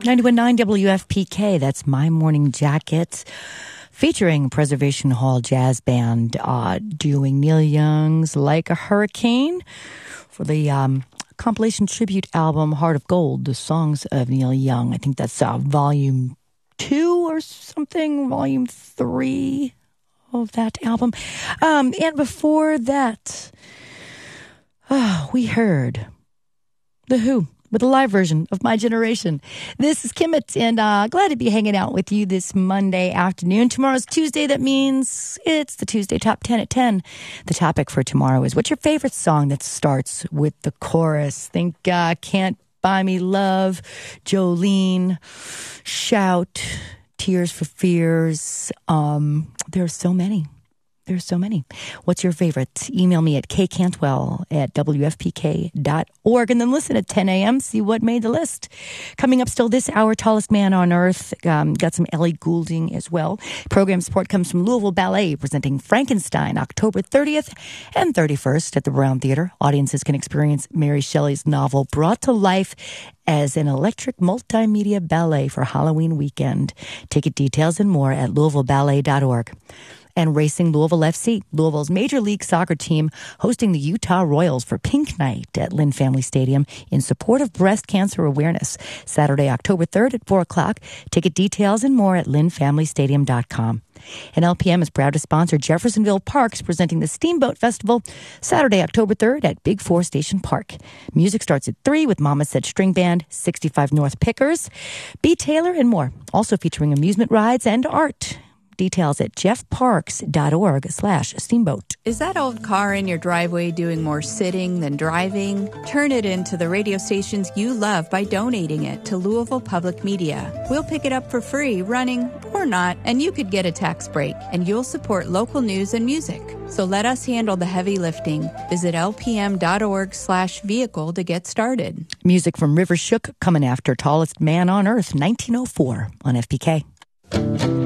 91.9 WFPK, that's My Morning Jacket, featuring Preservation Hall Jazz Band doing Neil Young's Like a Hurricane for the compilation tribute album Heart of Gold, the songs of Neil Young. I think that's volume 2 or something, volume 3 of that album. And before that, we heard The Who with a live version of My Generation. This is Kimmett, and glad to be hanging out with you this Monday afternoon. Tomorrow's Tuesday. That means it's the Tuesday Top 10 at 10. The topic for tomorrow is, what's your favorite song that starts with the chorus? Think Can't Buy Me Love, Jolene, Shout, Tears for Fears. There are so many. There's so many. What's your favorite? Email me at kcantwell@wfpk.org, and then listen at 10 a.m. See what made the list. Coming up still this hour, Tallest Man on Earth. Got some Ellie Goulding as well. Program support comes from Louisville Ballet, presenting Frankenstein October 30th and 31st at the Brown Theater. Audiences can experience Mary Shelley's novel brought to life as an electric multimedia ballet for Halloween weekend. Ticket details and more at louisvilleballet.org. And Racing Louisville FC, Louisville's Major League Soccer team, hosting the Utah Royals for Pink Night at Lynn Family Stadium in support of breast cancer awareness. Saturday, October 3rd at 4 o'clock. Ticket details and more at lynnfamilystadium.com. And LPM is proud to sponsor Jeffersonville Parks, presenting the Steamboat Festival Saturday, October 3rd at Big Four Station Park. Music starts at 3 with Mama Said String Band, 65 North Pickers, B. Taylor, and more. Also featuring amusement rides and art. Details at jeffparks.org/steamboat. Is that old car in your driveway doing more sitting than driving? Turn it into the radio stations you love by donating it to Louisville Public Media. We'll pick it up for free, running or not, and you could get a tax break, and you'll support local news and music. So let us handle the heavy lifting. Visit lpm.org/vehicle to get started. Music from River Shook, coming after Tallest Man on Earth, 1904 on FPK.